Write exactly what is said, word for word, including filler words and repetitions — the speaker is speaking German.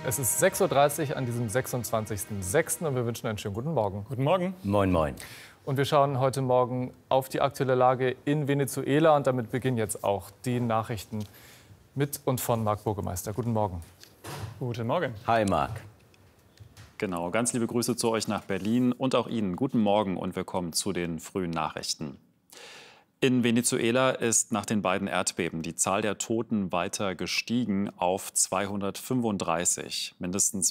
Es ist sechs Uhr dreißig an diesem sechsundzwanzigsten sechsten und wir wünschen einen schönen guten Morgen. Guten Morgen. Moin, moin. Und wir schauen heute Morgen auf die aktuelle Lage in Venezuela. Und damit beginnen jetzt auch die Nachrichten mit und von Marc Burgemeister. Guten Morgen. Guten Morgen. Hi, Marc. Genau, ganz liebe Grüße zu euch nach Berlin und auch Ihnen. Guten Morgen und willkommen zu den frühen Nachrichten. In Venezuela ist nach den beiden Erdbeben die Zahl der Toten weiter gestiegen auf zweihundertfünfunddreißig. Mindestens